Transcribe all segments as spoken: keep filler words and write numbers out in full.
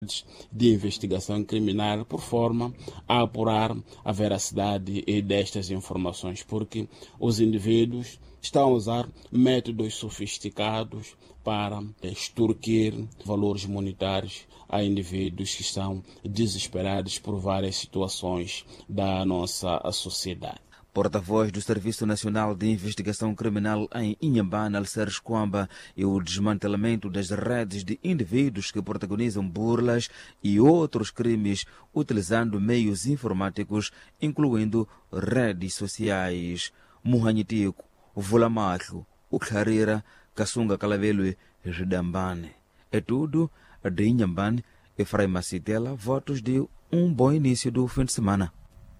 de investigação criminal por forma a apurar a veracidade destas informações, porque os indivíduos estão a usar métodos sofisticados para extorquir valores monetários a indivíduos que estão desesperados por várias situações da nossa sociedade. Porta-voz do Serviço Nacional de Investigação Criminal em Inhambane, Alceres Kwamba, e o desmantelamento das redes de indivíduos que protagonizam burlas e outros crimes utilizando meios informáticos, incluindo redes sociais. Muhanhitico, Vulamatlo, Ukharira, Kasunga Kalavelo e Ridambane. É tudo de Inhambane, Efraim Macitela, votos de um bom início do fim de semana.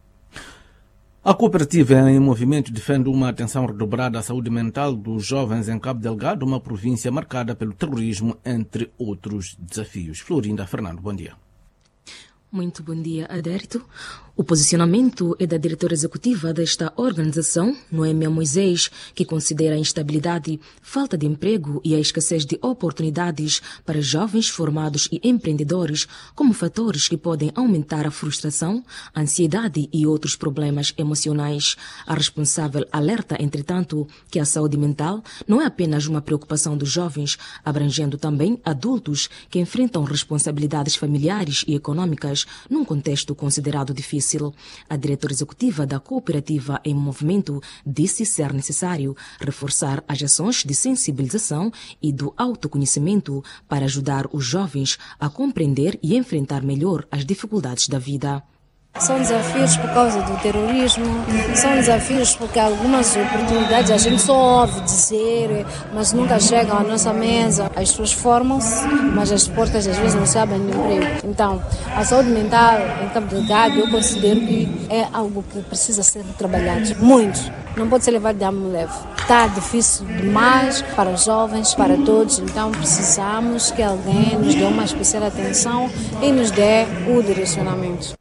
A cooperativa em movimento defende uma atenção redobrada à saúde mental dos jovens em Cabo Delgado, uma província marcada pelo terrorismo, entre outros desafios. Florinda Fernando, bom dia. Muito bom dia, Adérito. O posicionamento é da diretora executiva desta organização, Noêmia Moisés, que considera a instabilidade, falta de emprego e a escassez de oportunidades para jovens formados e empreendedores como fatores que podem aumentar a frustração, a ansiedade e outros problemas emocionais. A responsável alerta, entretanto, que a saúde mental não é apenas uma preocupação dos jovens, abrangendo também adultos que enfrentam responsabilidades familiares e econômicas num contexto considerado difícil. A diretora executiva da Cooperativa em Movimento disse ser necessário reforçar as ações de sensibilização e do autoconhecimento para ajudar os jovens a compreender e enfrentar melhor as dificuldades da vida. São desafios por causa do terrorismo, são desafios porque algumas oportunidades a gente só ouve dizer, mas nunca chegam à nossa mesa. As pessoas formam-se, mas as portas às vezes não se abrem de emprego. Então, a saúde mental em Cabo Delgado eu considero que é algo que precisa ser trabalhado muito. Não pode ser levado de ânimo leve. Está difícil demais para os jovens, para todos, então precisamos que alguém nos dê uma especial atenção e nos dê o direcionamento.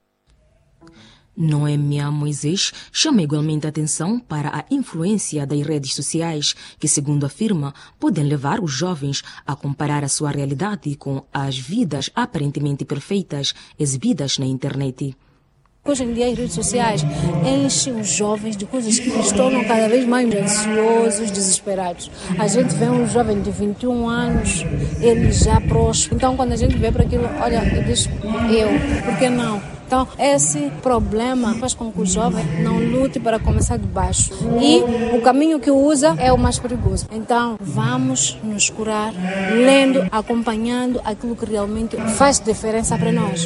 Noêmia Moisés chama igualmente a atenção para a influência das redes sociais, que, segundo afirma, podem levar os jovens a comparar a sua realidade com as vidas aparentemente perfeitas exibidas na internet. Hoje em dia as redes sociais enchem os jovens de coisas que os tornam cada vez mais ansiosos, desesperados. A gente vê um jovem de vinte e um anos, ele já próspero. Então quando a gente vê para aquilo, olha, eu diz, eu, por que não? Então, esse problema faz com que o jovem não lute para começar de baixo. E o caminho que usa é o mais perigoso. Então, vamos nos curar lendo, acompanhando aquilo que realmente faz diferença para nós.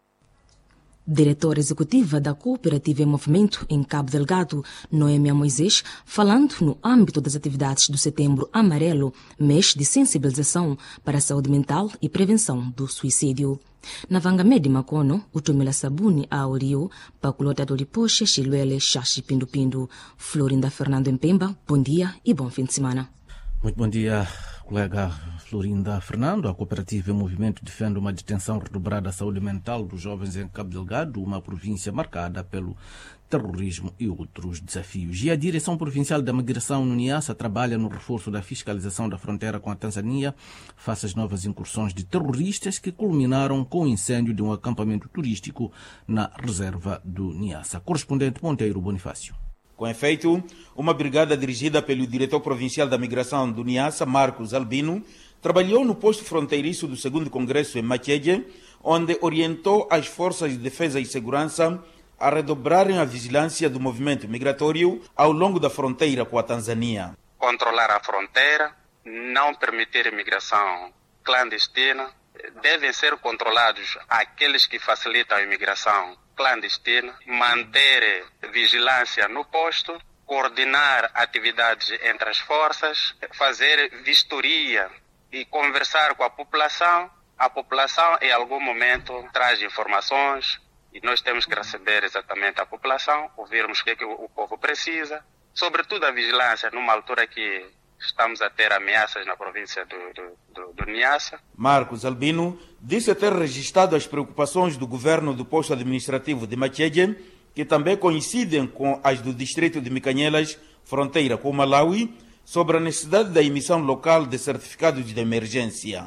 Diretora executiva da Cooperativa em Movimento em Cabo Delgado, Noêmia Moisés, falando no âmbito das atividades do Setembro Amarelo, mês de sensibilização para a saúde mental e prevenção do suicídio. Na Vangamedi Macono, o Tumila Sabuni a Orio, Paculota do Lipoche, Chiluele, Xaxi Pindu Pindu, Florinda Fernando Empemba, bom dia e bom fim de semana. Muito bom dia, colega Florinda Fernando. A Cooperativa em Movimento defende uma detenção redobrada à saúde mental dos jovens em Cabo Delgado, uma província marcada pelo terrorismo e outros desafios. E a Direção Provincial da Migração no Niassa trabalha no reforço da fiscalização da fronteira com a Tanzânia face às novas incursões de terroristas que culminaram com o incêndio de um acampamento turístico na reserva do Niassa. Correspondente Monteiro Bonifácio. Com efeito, uma brigada dirigida pelo diretor provincial da migração do Niassa, Marcos Albino, trabalhou no posto fronteiriço do segundo Congresso em Macheje, onde orientou as forças de defesa e segurança a redobrarem a vigilância do movimento migratório ao longo da fronteira com a Tanzânia. Controlar a fronteira, não permitir imigração clandestina, devem ser controlados aqueles que facilitam a imigração clandestina, manter vigilância no posto, coordenar atividades entre as forças, fazer vistoria e conversar com a população. A população, em algum momento, traz informações e nós temos que receber exatamente a população, ouvirmos o que, é que o povo precisa, sobretudo a vigilância, numa altura que estamos a ter ameaças na província do, do, do, do Niassa. Marcos Albino disse ter registrado as preocupações do governo do posto administrativo de Macheje, que também coincidem com as do distrito de Micanhelas, fronteira com o Malawi, sobre a necessidade da emissão local de certificados de emergência. Do,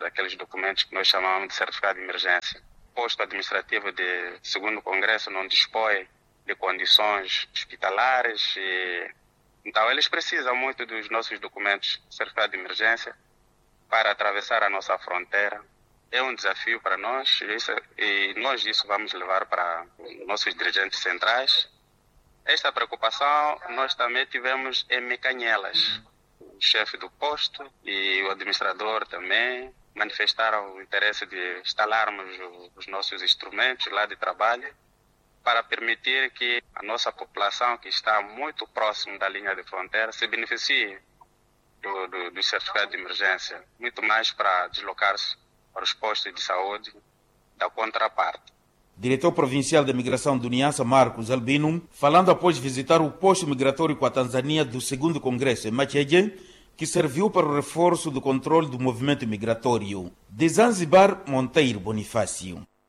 daqueles documentos que nós chamamos de certificado de emergência. O posto administrativo de segundo congresso não dispõe de condições hospitalares e, então eles precisam muito dos nossos documentos de certificado de emergência para atravessar a nossa fronteira. É um desafio para nós e, isso, e nós isso vamos levar para nossos dirigentes centrais. Esta preocupação nós também tivemos em Mecanhelas. O chefe do posto e o administrador também manifestaram o interesse de instalarmos os nossos instrumentos lá de trabalho para permitir que a nossa população, que está muito próximo da linha de fronteira, se beneficie do, do, do certificado de emergência, muito mais para deslocar-se para os postos de saúde da contraparte. Diretor Provincial da Migração do Niassa, Marcos Albino, falando após visitar o posto migratório com a Tanzânia do segundo Congresso em Macheje, que serviu para o reforço do controle do movimento migratório. De Zanzibar, Monteiro Bonifácio.